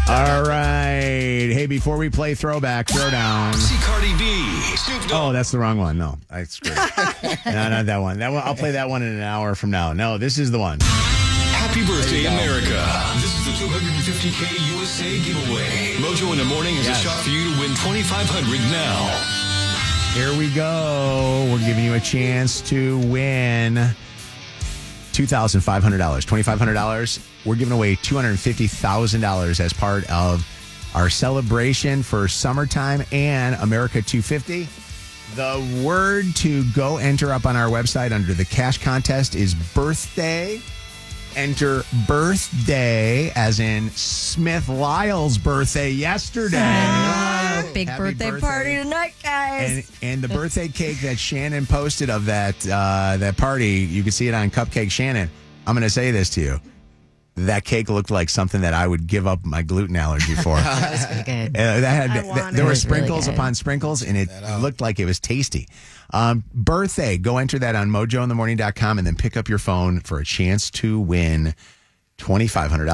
All right. Hey, before we play Throwback Throwdown. See Cardi B, Snoop Dogg. Oh, that's the wrong one. No, I screwed it. No, not that one. That one. I'll play that one in an hour from now. No, this is the one. Happy birthday, America. This is the 250K USA giveaway. Mojo in the Morning is a shot for you to win $2,500 now. Here we go. We're giving you a chance to win $2,500, $2,500. We're giving away $250,000 as part of our celebration for summertime and America 250. The word to go enter up on our website under the cash contest is birthday. Enter birthday as in Smith Lyle's birthday yesterday. Big Happy birthday party tonight, guys. And the birthday cake that Shannon posted of that party, you can see it on Cupcake Shannon. I'm going to say this to you. That cake looked like something that I would give up my gluten allergy for. That's pretty good. There were sprinkles really upon sprinkles, and it looked like it was tasty. Birthday, go enter that on mojointhemorning.com and then pick up your phone for a chance to win $2,500,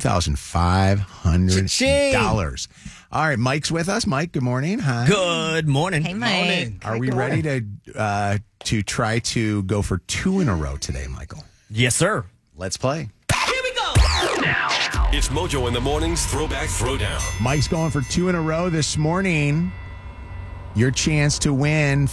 $2,500. All right, Mike's with us. Mike, good morning. Hi. Good morning. Hey, Mike. Are we ready to try to go for 2 in a row today, Michael? Yes, sir. Let's play. It's Mojo in the Morning's Throwback Throwdown. Mike's going for 2 in a row this morning. Your chance to win